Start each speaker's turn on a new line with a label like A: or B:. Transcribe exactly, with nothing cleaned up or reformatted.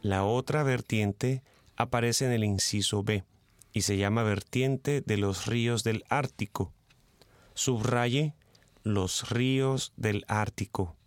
A: La otra vertiente aparece en el inciso B y se llama vertiente de los ríos del Ártico. Subraye los ríos del Ártico.